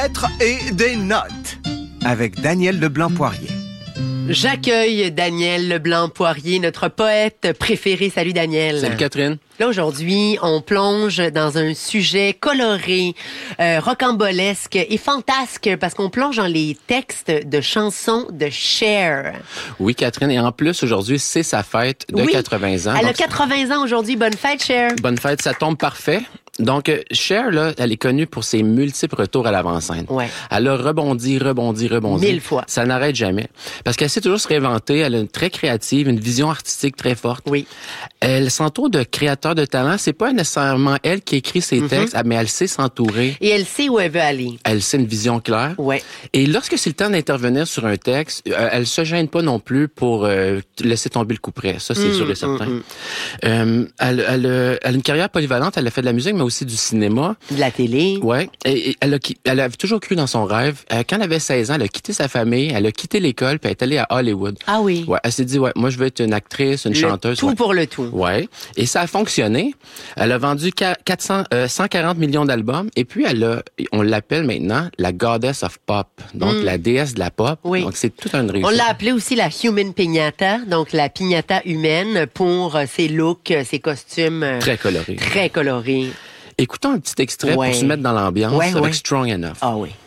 lettres et des notes avec Daniel Leblanc-Poirier. J'accueille Daniel Leblanc-Poirier, notre poète préféré. Salut Daniel. Salut Catherine. Là, aujourd'hui, on plonge dans un sujet coloré, rocambolesque et fantasque parce qu'on plonge dans les textes de chansons de Cher. Oui, Catherine. Et en plus, aujourd'hui, c'est sa fête de 80 ans. Elle a 80 ans aujourd'hui. Bonne fête, Cher. Bonne fête, ça tombe parfait. Donc, Cher, là, elle est connue pour ses multiples retours à l'avant-scène. Ouais. Elle a rebondi. 1000 fois. Ça n'arrête jamais. Parce qu'elle sait toujours se réinventer. Elle est très créative, une vision artistique très forte. Oui. Elle s'entoure de créateurs de talent. C'est pas nécessairement elle qui écrit ses textes, mais elle sait s'entourer. Et elle sait où elle veut aller. Elle sait une vision claire. Ouais. Et lorsque c'est le temps d'intervenir sur un texte, elle se gêne pas non plus pour laisser tomber le couperet. Ça, c'est sûr et certain. Elle a une carrière polyvalente. Elle a fait de la musique, mais aussi du cinéma. De la télé. Ouais. Et elle a toujours cru dans son rêve. Quand elle avait 16 ans, elle a quitté sa famille, elle a quitté l'école, puis elle est allée à Hollywood. Ah oui. Ouais. Elle s'est dit, moi, je veux être une actrice, une chanteuse. Tout pour le tout. Ouais. Et ça a fonctionné. Elle a vendu 140 millions d'albums. Et puis, on l'appelle maintenant la goddess of pop. Donc, la déesse de la pop. Oui. Donc, c'est tout un réussite. On l'a appelée aussi la human piñata, donc la piñata humaine pour ses looks, ses costumes. Très colorés. Très colorés. Écoutons un petit extrait pour se mettre dans l'ambiance avec Strong Enough. Ah oui.